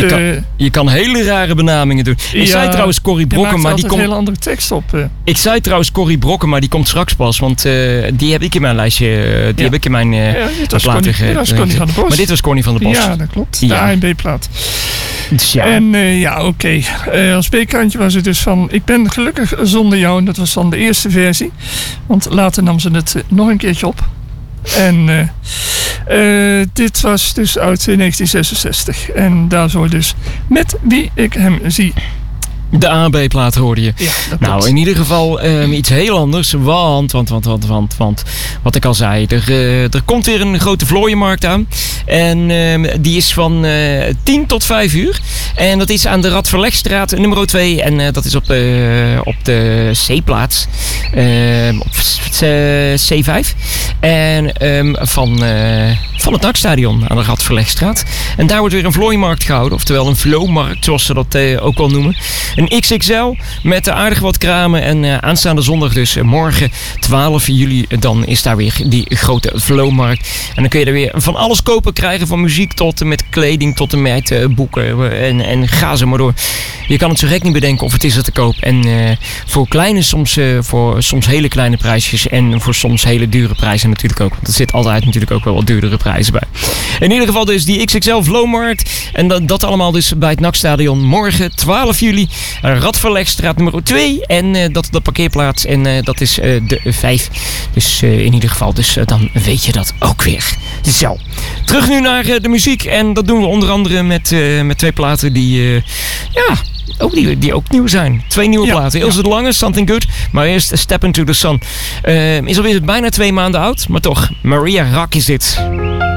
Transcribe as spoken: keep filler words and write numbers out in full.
je, kan, je kan hele rare benamingen doen. Ik ja, zei trouwens Corrie Brokken, maar die komt... een hele andere tekst op. Uh. Ik zei trouwens Corrie Brokken, maar die komt straks pas. Want uh, die heb ik in mijn lijstje... Uh, die ja. heb ik in mijn uh, ja, dit was Connie, ge- dit was Connie van der Bos. Maar dit was Connie van der Bos. Ja, dat klopt. De ja. A en B-plaat. Dus ja. En uh, ja, oké. Okay. Uh, als B-kantje was het dus van... Ik ben gelukkig zonder jou. En dat was dan de eerste versie. Want later nam ze het uh, nog een keertje op. En uh, uh, dit was dus uit negentien zesenzestig. En daar zo dus met Wie ik hem zie. De A en B-plaat hoorde je. Ja, dat nou, klopt. in ieder geval um, iets heel anders. Want, want, want, want, want, want wat ik al zei. Er, uh, er komt weer een grote vlooienmarkt aan. En um, die is van uh, tien tot vijf uur. En dat is aan de Radverlegstraat nummer twee. En uh, dat is op, uh, op de C-plaats. Uh, op C vijf. En um, van, uh, van het N A C-stadion aan de Radverlegstraat. En daar wordt weer een vlooienmarkt gehouden. Oftewel een vloomarkt, zoals ze dat uh, ook wel noemen. Een X X L met aardig wat kramen. En uh, aanstaande zondag dus uh, morgen twaalf juli. Dan is daar weer die grote vloomarkt. En dan kun je er weer van alles kopen krijgen. Van muziek tot en met kleding tot en met uh, boeken. Uh, en, en ga zo maar door. Je kan het zo gek niet bedenken of het is er te koop. En uh, voor kleine, soms, uh, voor soms hele kleine prijsjes. En voor soms hele dure prijzen natuurlijk ook. Want er zit altijd natuurlijk ook wel wat duurdere prijzen bij. In ieder geval dus die X X L vloomarkt. En dat, dat allemaal dus bij het N A C-stadion morgen twaalf juli. Radverlegstraat nummer twee. En uh, dat de parkeerplaats. En uh, dat is uh, de vijf. Dus uh, in ieder geval. Dus uh, dan weet je dat ook weer. Zo. Terug nu naar uh, de muziek. En dat doen we onder andere met, uh, met twee platen die... Uh, ja... Ook die, die ook nieuw zijn. Twee nieuwe ja, platen. Ilse ja. de Lange, Something Good. Maar eerst Step Into the Sun. Uh, is alweer bijna twee maanden oud. Maar toch, Maria Rak is dit.